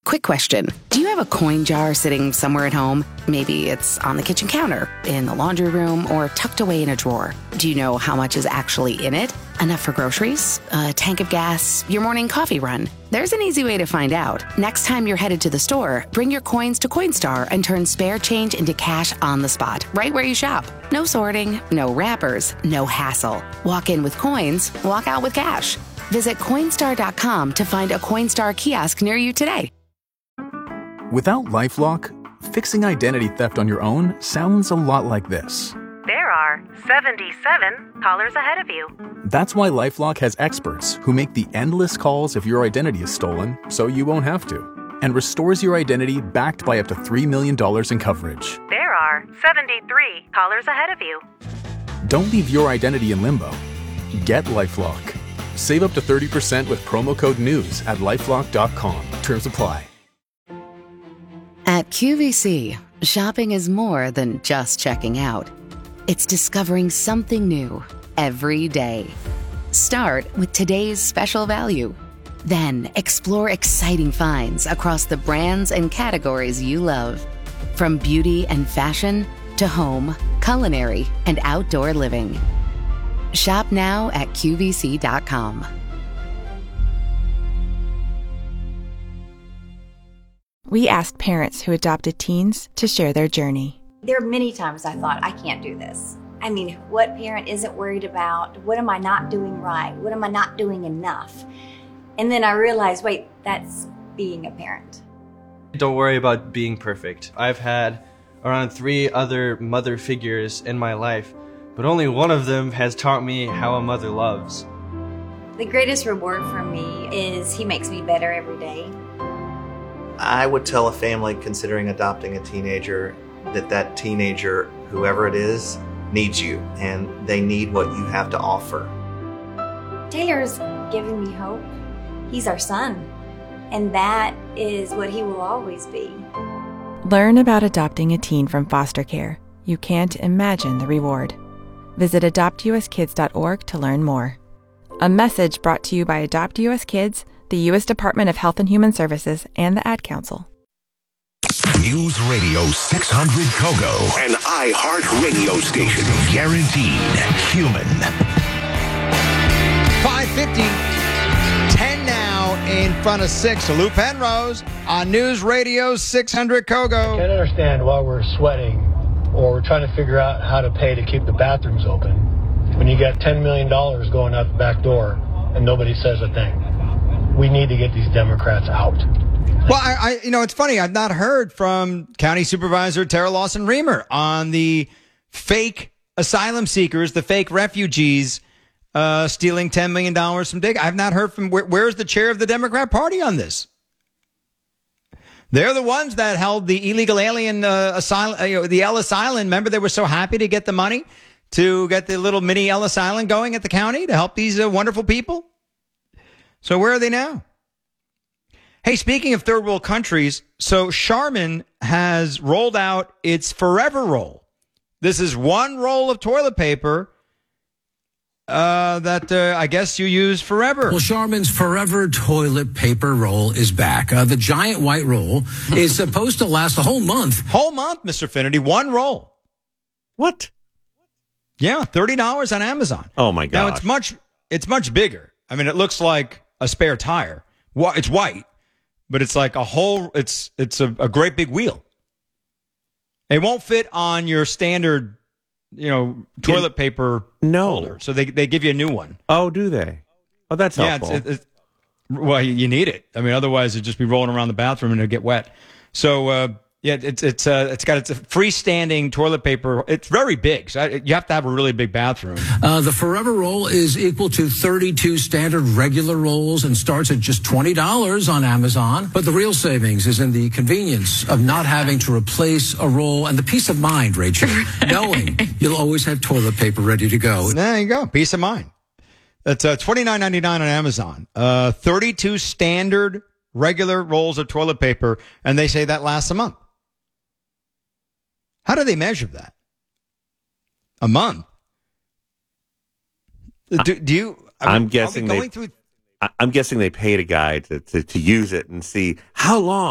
Quick question. Do you have a coin jar sitting somewhere at home? Maybe it's on the kitchen counter, in the laundry room, or tucked away in a drawer. Do you know how much is actually in it? Enough for groceries? A tank of gas? Your morning coffee run? There's an easy way to find out. Next time you're headed to the store, bring your coins to Coinstar and turn spare change into cash on the spot, right where you shop. No sorting, no wrappers, no hassle. Walk in with coins, walk out with cash. Visit Coinstar.com to find a Coinstar kiosk near you today. Without LifeLock, fixing identity theft on your own sounds a lot like this. There are 77 callers ahead of you. That's why LifeLock has experts who make the endless calls if your identity is stolen, so you won't have to, and restores your identity backed by up to $3 million in coverage. There are 73 callers ahead of you. Don't leave your identity in limbo. Get LifeLock. Save up to 30% with promo code NEWS at LifeLock.com. Terms apply. At QVC, shopping is more than just checking out. It's discovering something new every day. Start with today's special value. Then explore exciting finds across the brands and categories you love. From beauty and fashion to home, culinary, and outdoor living. Shop now at QVC.com. We asked parents who adopted teens to share their journey. There are many times I thought, I can't do this. I mean, what parent isn't worried about? What am I not doing right? What am I not doing enough? And then I realized, wait, that's being a parent. Don't worry about being perfect. I've had around 3 other mother figures in my life, but only one of them has taught me how a mother loves. The greatest reward for me is he makes me better every day. I would tell a family considering adopting a teenager that teenager, whoever it is, needs you, and they need what you have to offer. Taylor's giving me hope. He's our son, and that is what he will always be. Learn about adopting a teen from foster care. You can't imagine the reward. Visit adoptuskids.org to learn more. A message brought to you by Adopt US Kids, the U.S. Department of Health and Human Services, and the Ad Council. News Radio 600 Kogo, an iHeart radio station. Guaranteed human. 5:50, 10 now in front of 6. Lou Penrose on News Radio 600 Kogo. I can't understand why we're sweating or we're trying to figure out how to pay to keep the bathrooms open when you got $10 million going out the back door and nobody says a thing. We need to get these Democrats out. Well, I it's funny. I've not heard from County Supervisor Tara Lawson-Remer on the fake asylum seekers, the fake refugees stealing $10 million from DIG. I've not heard from where's the chair of the Democrat Party on this? They're the ones that held the illegal alien asylum, the Ellis Island. Remember, they were so happy to get the money to get the little mini Ellis Island going at the county to help these wonderful people. So where are they now? Hey, speaking of third world countries, so Charmin has rolled out its Forever Roll. This is one roll of toilet paper that I guess you use forever. Well, Charmin's Forever Toilet Paper Roll is back. The giant white roll is supposed to last a whole month. Whole month, Mr. Finity, one roll. What? Yeah, $30 on Amazon. Oh, my God. Now, it's much bigger. I mean, it looks like a spare tire. It's white, but it's like it's a great big wheel. It won't fit on your standard, toilet paper holder. So they give you a new one. Oh, do they? Oh, that's helpful. Well, you need it. I mean, otherwise it'd just be rolling around the bathroom and it'd get wet. So, it's got its freestanding toilet paper. It's very big. So you have to have a really big bathroom. The Forever Roll is equal to 32 standard regular rolls and starts at just $20 on Amazon. But the real savings is in the convenience of not having to replace a roll and the peace of mind, Rachel, knowing you'll always have toilet paper ready to go. There you go. Peace of mind. That's $29.99 on Amazon. 32 standard regular rolls of toilet paper, and they say that lasts a month. How do they measure that? A month? Do you? I'm guessing they paid a guy to use it and see how long.